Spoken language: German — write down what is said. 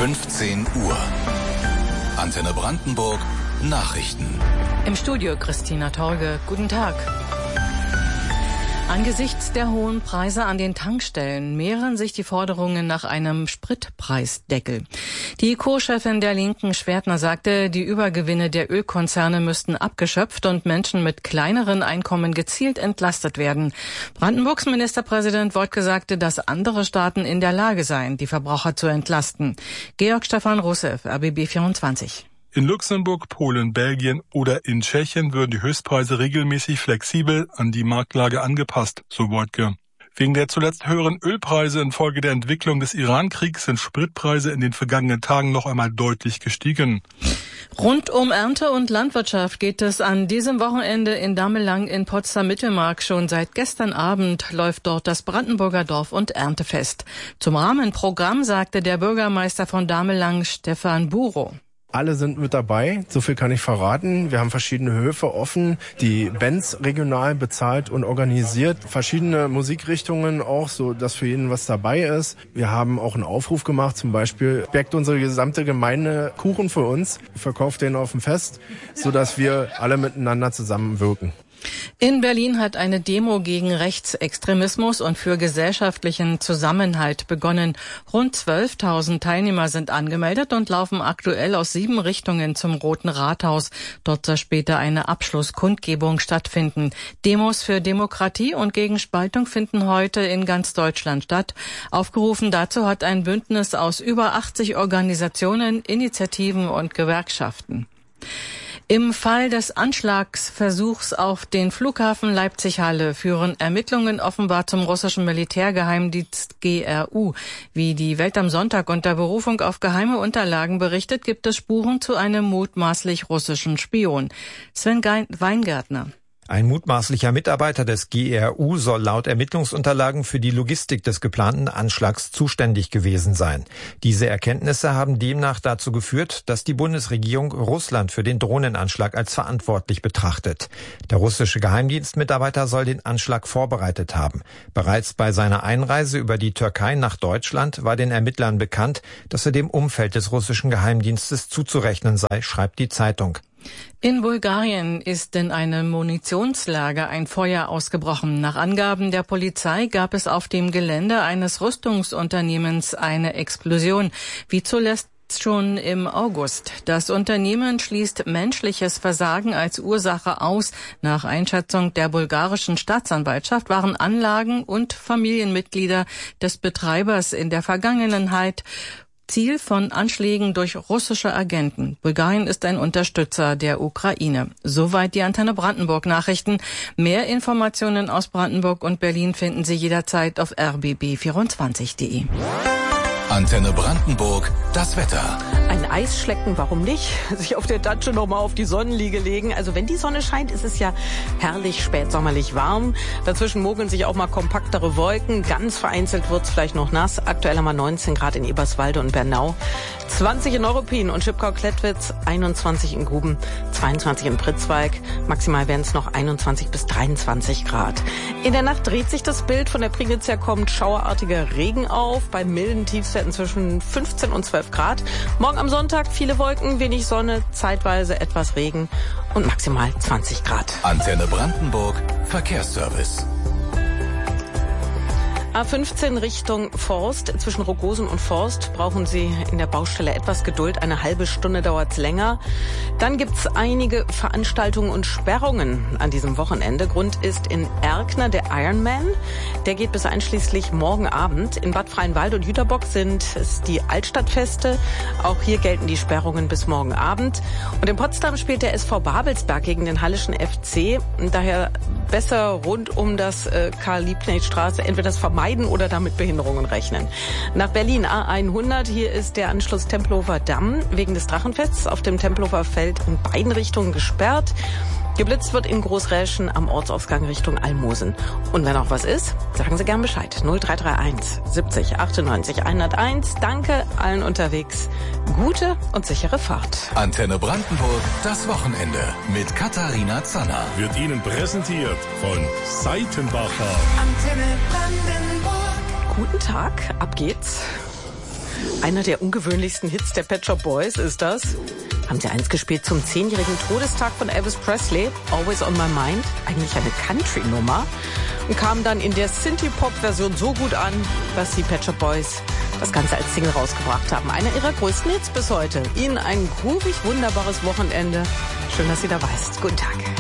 15 Uhr. Antenne Brandenburg Nachrichten. Im Studio Christina Torge. Guten Tag. Angesichts der hohen Preise an den Tankstellen mehren sich die Forderungen nach einem Spritpreisdeckel. Die Co-Chefin der Linken, Schwertner, sagte, die Übergewinne der Ölkonzerne müssten abgeschöpft und Menschen mit kleineren Einkommen gezielt entlastet werden. Brandenburgs Ministerpräsident Woidke sagte, dass andere Staaten in der Lage seien, die Verbraucher zu entlasten. Georg Stefan Russev, RBB 24. In Luxemburg, Polen, Belgien oder in Tschechien würden die Höchstpreise regelmäßig flexibel an die Marktlage angepasst, so Woidke. Wegen der zuletzt höheren Ölpreise infolge der Entwicklung des Iran-Kriegs sind Spritpreise in den vergangenen Tagen noch einmal deutlich gestiegen. Rund um Ernte und Landwirtschaft geht es an diesem Wochenende in Damelang in Potsdam-Mittelmark. Schon seit gestern Abend läuft dort das Brandenburger Dorf- und Erntefest. Zum Rahmenprogramm sagte der Bürgermeister von Damelang, Stefan Burow. Alle sind mit dabei, so viel kann ich verraten. Wir haben verschiedene Höfe offen, die Bands regional bezahlt und organisiert. Verschiedene Musikrichtungen auch, so dass für jeden was dabei ist. Wir haben auch einen Aufruf gemacht, zum Beispiel bäckt unsere gesamte Gemeinde Kuchen für uns, verkauft den auf dem Fest, so dass wir alle miteinander zusammenwirken. In Berlin hat eine Demo gegen Rechtsextremismus und für gesellschaftlichen Zusammenhalt begonnen. Rund 12.000 Teilnehmer sind angemeldet und laufen aktuell aus 7 Richtungen zum Roten Rathaus. Dort soll später eine Abschlusskundgebung stattfinden. Demos für Demokratie und gegen Spaltung finden heute in ganz Deutschland statt. Aufgerufen dazu hat ein Bündnis aus über 80 Organisationen, Initiativen und Gewerkschaften. Im Fall des Anschlagsversuchs auf den Flughafen Leipzig-Halle führen Ermittlungen offenbar zum russischen Militärgeheimdienst GRU. Wie die Welt am Sonntag unter Berufung auf geheime Unterlagen berichtet, gibt es Spuren zu einem mutmaßlich russischen Spion. Sven Weingärtner. Ein mutmaßlicher Mitarbeiter des GRU soll laut Ermittlungsunterlagen für die Logistik des geplanten Anschlags zuständig gewesen sein. Diese Erkenntnisse haben demnach dazu geführt, dass die Bundesregierung Russland für den Drohnenanschlag als verantwortlich betrachtet. Der russische Geheimdienstmitarbeiter soll den Anschlag vorbereitet haben. Bereits bei seiner Einreise über die Türkei nach Deutschland war den Ermittlern bekannt, dass er dem Umfeld des russischen Geheimdienstes zuzurechnen sei, schreibt die Zeitung. In Bulgarien ist in einem Munitionslager ein Feuer ausgebrochen. Nach Angaben der Polizei gab es auf dem Gelände eines Rüstungsunternehmens eine Explosion, wie zuletzt schon im August. Das Unternehmen schließt menschliches Versagen als Ursache aus. Nach Einschätzung der bulgarischen Staatsanwaltschaft waren Anlagen und Familienmitglieder des Betreibers in der Vergangenheit Ziel von Anschlägen durch russische Agenten. Bulgarien ist ein Unterstützer der Ukraine. Soweit die Antenne Brandenburg Nachrichten. Mehr Informationen aus Brandenburg und Berlin finden Sie jederzeit auf rbb24.de. Antenne Brandenburg, das Wetter. Ein Eisschlecken, warum nicht? Sich auf der Datsche nochmal auf die Sonnenliege legen. Also wenn die Sonne scheint, ist es ja herrlich spätsommerlich warm. Dazwischen mogeln sich auch mal kompaktere Wolken. Ganz vereinzelt wird's vielleicht noch nass. Aktuell haben wir 19 Grad in Eberswalde und Bernau, 20 in Neuruppin und Schipkau-Klettwitz, 21 in Guben, 22 in Pritzwalk. Maximal werden es noch 21 bis 23 Grad. In der Nacht dreht sich das Bild. Von der Prignitz her kommt schauerartiger Regen auf. Bei milden Tiefstwerten zwischen 15 und 12 Grad. Morgen am Sonntag viele Wolken, wenig Sonne, zeitweise etwas Regen und maximal 20 Grad. Antenne Brandenburg, Verkehrsservice. A15 Richtung Forst. Zwischen Rogosen und Forst brauchen Sie in der Baustelle etwas Geduld. Eine halbe Stunde dauert's länger. Dann gibt's einige Veranstaltungen und Sperrungen an diesem Wochenende. Grund ist in Erkner der Ironman. Der geht bis einschließlich morgen Abend. In Bad Freienwalde und Jüterbock sind es die Altstadtfeste. Auch hier gelten die Sperrungen bis morgen Abend. Und in Potsdam spielt der SV Babelsberg gegen den Hallischen FC. Daher besser rund um das Karl-Liebknecht-Straße entweder das vermeiden oder damit Behinderungen rechnen. Nach Berlin A100, hier ist der Anschluss Tempelhofer Damm wegen des Drachenfests auf dem Tempelhofer Feld in beiden Richtungen gesperrt. Geblitzt wird in Großräschen am Ortsausgang Richtung Almosen. Und wenn auch was ist, sagen Sie gern Bescheid. 0331 70 98 101. Danke allen unterwegs. Gute und sichere Fahrt. Antenne Brandenburg, das Wochenende mit Katharina Zanner. Wird Ihnen präsentiert von Seitenbacher. Antenne Brandenburg. Guten Tag, ab geht's. Einer der ungewöhnlichsten Hits der Pet Shop Boys ist das. Haben sie eins gespielt zum 10-jährigen Todestag von Elvis Presley, Always on My Mind, eigentlich eine Country-Nummer, und kam dann in der Synthie-Pop-Version so gut an, dass die Pet Shop Boys das Ganze als Single rausgebracht haben. Einer ihrer größten Hits bis heute. Ihnen ein groovig wunderbares Wochenende. Schön, dass Sie dabei sind. Guten Tag.